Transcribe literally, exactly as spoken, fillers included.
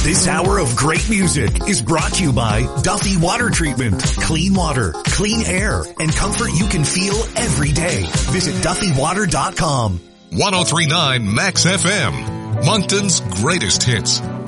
This hour of great music is brought to you by Duffy Water Treatment. Clean water, clean air, and comfort you can feel every day. Visit Duffy Water dot com. one oh three point nine Max F M, Moncton's greatest hits.